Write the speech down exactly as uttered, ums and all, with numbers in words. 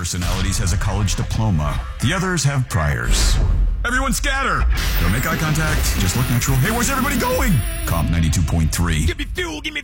personalities has a college diploma. The others have priors. Everyone scatter! Don't make eye contact. Just look natural. Hey, where's everybody going? Comp ninety-two point three. Give me fuel, give me